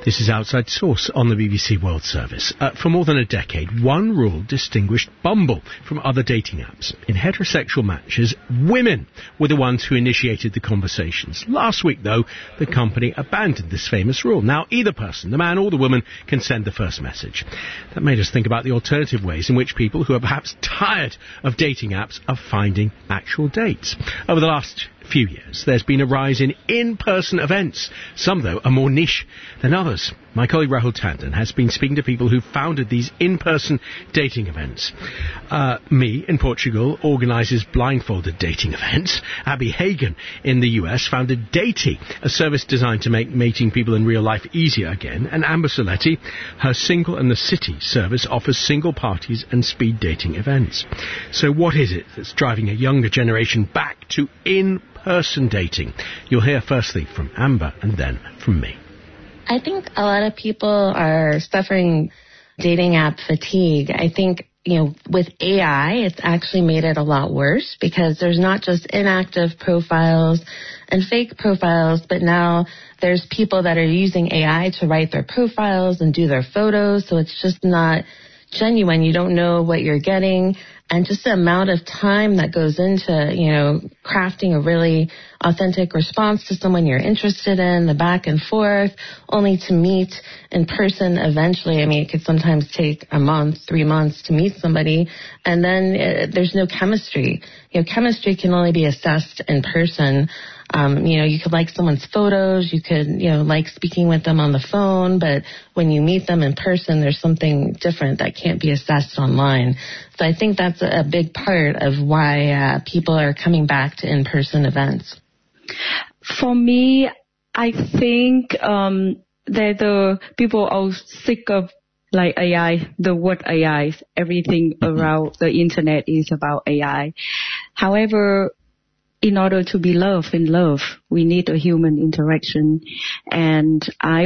This is Outside Source on the BBC World Service. For more than a decade, one rule distinguished Bumble from other dating apps. In heterosexual matches, women were the ones who initiated the conversations. Last week, though, the company abandoned this famous rule. Now, either person, the man or the woman, can send the first message. That made us think about the alternative ways in which people who are perhaps tired of dating apps are finding actual dates. Over the last few years, there's been a rise in in-person events. Some, though, are more niche than others. My colleague Rahul Tandon has been speaking to people who founded these in-person dating events. Me, in Portugal, organises blindfolded dating events. Abby Hagen, in the US, founded Datey, a service designed to make meeting people in real life easier again. And Amber Soletti, her Single and the City service, offers single parties and speed dating events. So what is it that's driving a younger generation back to in-person dating? You'll hear firstly from Amber and then from me. I think a lot of people are suffering dating app fatigue. I think, with AI, it's actually made it a lot worse because there's not just inactive profiles and fake profiles, but now there's people that are using AI to write their profiles and do their photos. So it's just not genuine. You don't know what you're getting. And just the amount of time that goes into, crafting a really authentic response to someone you're interested in, the back and forth, only to meet in person eventually. I mean, it could sometimes take a month, 3 months to meet somebody, and then there's no chemistry. Chemistry can only be assessed in person. You could like someone's photos, you could, like speaking with them on the phone, but when you meet them in person, there's something different that can't be assessed online. So I think that's a big part of why people are coming back to in-person events. For me, I think that the people are sick of like AI, the word AI. Everything around the internet is about AI. However, in order to be loved in love, we need a human interaction. And I